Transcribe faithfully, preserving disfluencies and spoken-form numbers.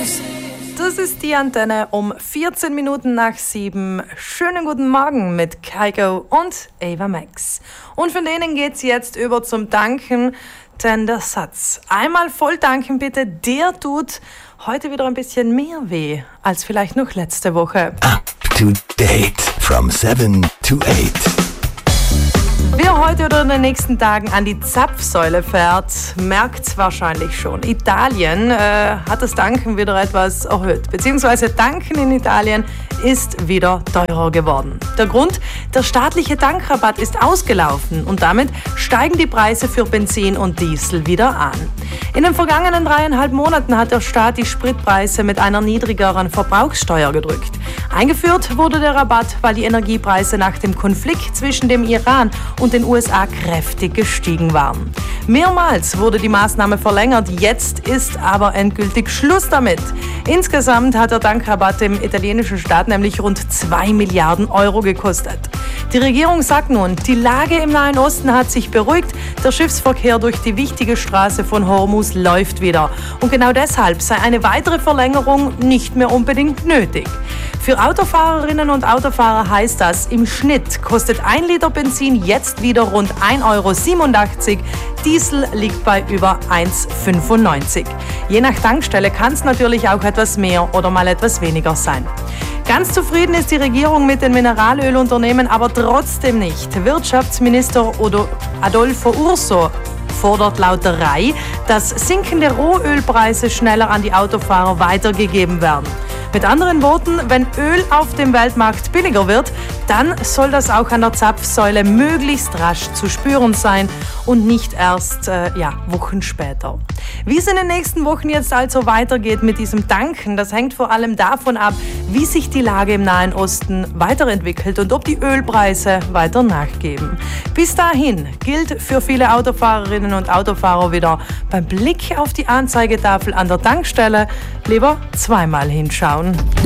Das ist die Antenne um vierzehn Minuten nach sieben. Schönen guten Morgen mit Kaiko und Ava Max. Und von denen geht's jetzt über zum Danken, denn der Satz "Einmal voll danken bitte", der tut heute wieder ein bisschen mehr weh als vielleicht noch letzte Woche. Up to date from seven to eight. Wer heute oder in den nächsten Tagen an die Zapfsäule fährt, merkt's wahrscheinlich schon. Italien äh, hat das Tanken wieder etwas erhöht, beziehungsweise Tanken in Italien ist wieder teurer geworden. Der Grund? Der staatliche Tankrabatt ist ausgelaufen und damit steigen die Preise für Benzin und Diesel wieder an. In den vergangenen dreieinhalb Monaten hat der Staat die Spritpreise mit einer niedrigeren Verbrauchssteuer gedrückt. Eingeführt wurde der Rabatt, weil die Energiepreise nach dem Konflikt zwischen dem Iran und den U S A kräftig gestiegen waren. Mehrmals wurde die Maßnahme verlängert, jetzt ist aber endgültig Schluss damit. Insgesamt hat der Tankrabatt dem italienischen Staat nämlich rund zwei Milliarden Euro gekostet. Die Regierung sagt nun, die Lage im Nahen Osten hat sich beruhigt, der Schiffsverkehr durch die wichtige Straße von Hormuz läuft wieder. Und genau deshalb sei eine weitere Verlängerung nicht mehr unbedingt nötig. Für Autofahrerinnen und Autofahrer heißt das, im Schnitt kostet ein Liter Benzin jetzt wieder rund ein Euro siebenundachtzig, Diesel liegt bei über eins Euro fünfundneunzig. Je nach Tankstelle kann es natürlich auch etwas mehr oder mal etwas weniger sein. Ganz zufrieden ist die Regierung mit den Mineralölunternehmen aber trotzdem nicht. Wirtschaftsminister Adolfo Urso fordert laut der R A I, dass sinkende Rohölpreise schneller an die Autofahrer weitergegeben werden. Mit anderen Worten, wenn Öl auf dem Weltmarkt billiger wird, dann soll das auch an der Zapfsäule möglichst rasch zu spüren sein und nicht erst äh, ja, Wochen später. Wie es in den nächsten Wochen jetzt also weitergeht mit diesem Tanken, das hängt vor allem davon ab, wie sich die Lage im Nahen Osten weiterentwickelt und ob die Ölpreise weiter nachgeben. Bis dahin gilt für viele Autofahrerinnen und Autofahrer wieder beim Blick auf die Anzeigetafel an der Tankstelle lieber zweimal hinschauen.